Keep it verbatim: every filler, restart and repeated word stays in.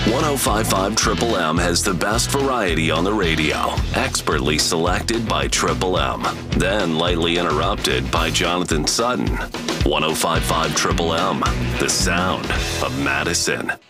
one oh five point five Triple M has the best variety on the radio, expertly selected by Triple M, then lightly interrupted by Jonathan Sutton. one oh five point five Triple M, the sound of Madison.